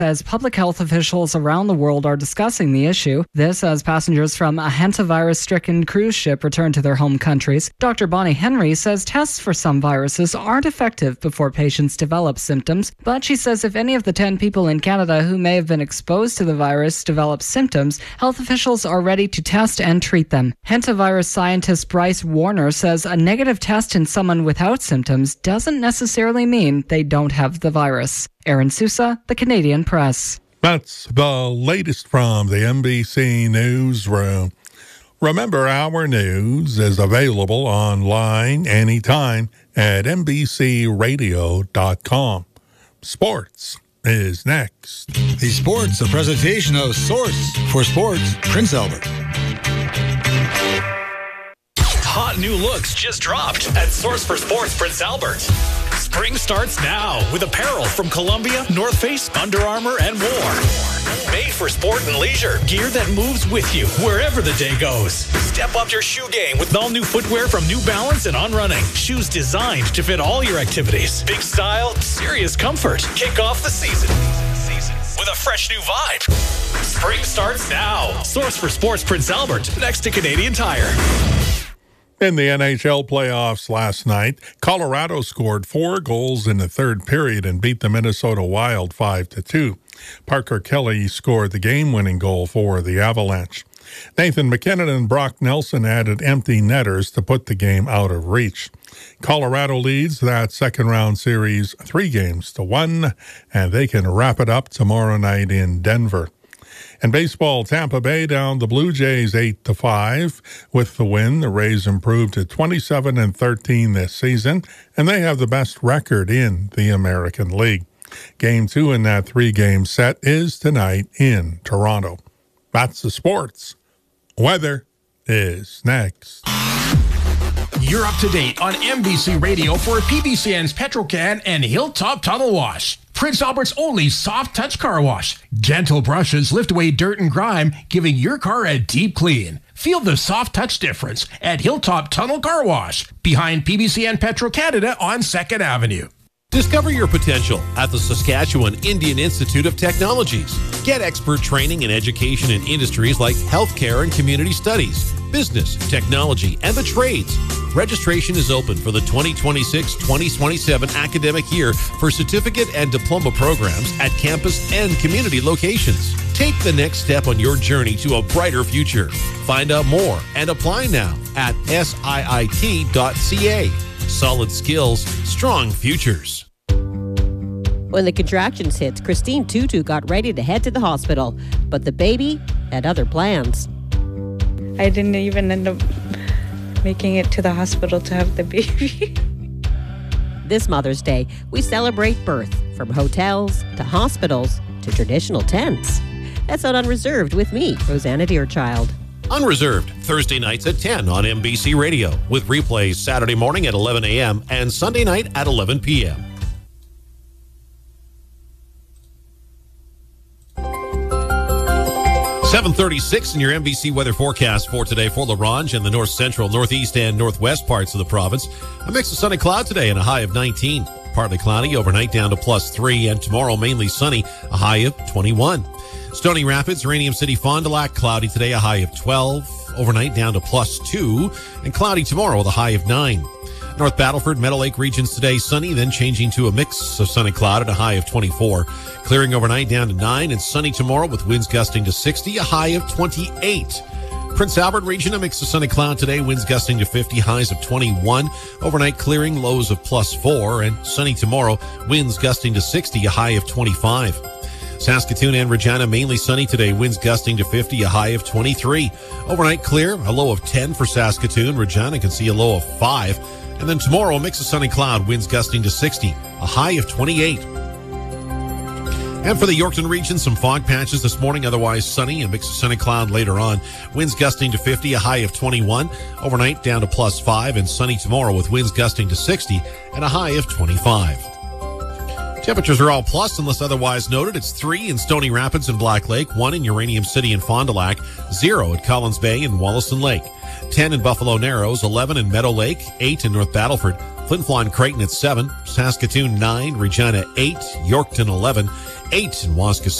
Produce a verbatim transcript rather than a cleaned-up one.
as public health officials around the world are discussing the issue. This as passengers from a hantavirus-stricken cruise ship return to their home countries. Doctor Bonnie Henry says tests for some viruses aren't effective before patients develop symptoms, but she says if any of the ten people in Canada who may have been exposed to the virus develop symptoms, health officials are ready to test and treat them. Hantavirus scientist Bryce Warner says a negative test in someone without symptoms doesn't necessarily mean they don't have the virus. Aaron Sousa, The Canadian Press. That's the latest from the N B C Newsroom. Remember, our news is available online anytime at N B C radio dot com. Sports is next. The Sports, a presentation of Source for Sports, Prince Albert. Hot new looks just dropped at Source for Sports, Prince Albert. Spring starts now with apparel from Columbia, North Face, Under Armour, and more. Made for sport and leisure. Gear that moves with you wherever the day goes. Step up your shoe game with all new footwear from New Balance and On Running. Shoes designed to fit all your activities. Big style, serious comfort. Kick off the season with a fresh new vibe. Spring starts now. Source for Sports, Prince Albert, next to Canadian Tire. In the N H L playoffs last night, Colorado scored four goals in the third period and beat the Minnesota Wild five to two. Parker Kelly scored the game-winning goal for the Avalanche. Nathan MacKinnon and Brock Nelson added empty netters to put the game out of reach. Colorado leads that second-round series three games to one, and they can wrap it up tomorrow night in Denver. In baseball, Tampa Bay down the Blue Jays eight to five. With the win, the Rays improved to twenty-seven and thirteen this season, and they have the best record in the American League. Game two in that three-game set is tonight in Toronto. That's the sports. Weather is next. You're up to date on N B C Radio for P B C N's Petrocan and Hilltop Tunnel Wash. Prince Albert's only soft touch car wash. Gentle brushes lift away dirt and grime, giving your car a deep clean. Feel the soft touch difference at Hilltop Tunnel Car Wash, behind P B C N Petro Canada on second Avenue. Discover your potential at the Saskatchewan Indian Institute of Technologies. Get expert training and education in industries like healthcare and community studies, business, technology, and the trades. Registration is open for the twenty twenty-six twenty twenty-seven academic year for certificate and diploma programs at campus and community locations. Take the next step on your journey to a brighter future. Find out more and apply now at S I I T dot C A. Solid skills, strong futures. When the contractions hit, Christine Tutu got ready to head to the hospital, but the baby had other plans. I didn't even end up making it to the hospital to have the baby. This Mother's Day, we celebrate birth, from hotels to hospitals to traditional tents. That's on Unreserved with me, Rosanna Deerchild. Unreserved, Thursday nights at ten on N B C Radio, with replays Saturday morning at eleven a.m. and Sunday night at eleven p.m. seven thirty-six in your N B C weather forecast for today for La Ronge and the north central, northeast, and northwest parts of the province. A mix of sun and cloud today and a high of nineteen. Partly cloudy overnight down to plus three, and tomorrow mainly sunny, a high of twenty-one. Stony Rapids, Uranium City, Fond du Lac, cloudy today, a high of twelve. Overnight down to plus two, and cloudy tomorrow with a high of nine. North Battleford, Meadow Lake regions today sunny, then changing to a mix of sun and cloud at a high of twenty-four. Clearing overnight down to nine, and sunny tomorrow with winds gusting to sixty, a high of twenty-eight. Prince Albert region, a mix of sun and cloud today, winds gusting to fifty, highs of twenty-one. Overnight clearing, lows of plus four, and sunny tomorrow, winds gusting to sixty, a high of twenty-five. Saskatoon and Regina, mainly sunny today, winds gusting to fifty, a high of twenty-three. Overnight clear, a low of ten for Saskatoon. Regina can see a low of five. And then tomorrow, a mix of sun and cloud, winds gusting to sixty, a high of twenty-eight. And for the Yorkton region, some fog patches this morning, otherwise sunny, a mix of sun and cloud later on. Winds gusting to fifty, a high of twenty-one. Overnight down to plus five, and sunny tomorrow with winds gusting to sixty and a high of twenty-five. Temperatures are all plus unless otherwise noted. It's three in Stony Rapids and Black Lake, one in Uranium City and Fond du Lac, zero at Collins Bay and Wollaston Lake, ten in Buffalo Narrows, eleven in Meadow Lake, eight in North Battleford, Flin Flon Creighton at seven, Saskatoon nine, Regina eight, Yorkton eleven, eight in Waskesiu.